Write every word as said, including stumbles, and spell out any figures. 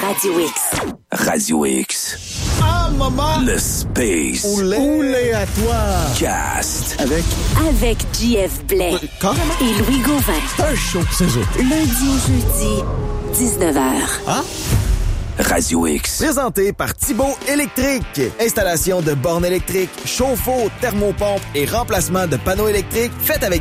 Radio X. Radio X. Ah, maman! Le Space. Oulé, Oulé à toi! Cast. Avec... Avec J F Blais. Carrément. Et Louis Gauvin. C'est un show, c'est eux. Lundi au jeudi, dix-neuf heures. Ah? Radio X. Présenté par Thibaut Électrique. Installation de bornes électriques, chauffe-eau, thermopompe et remplacement de panneaux électriques. Faites avec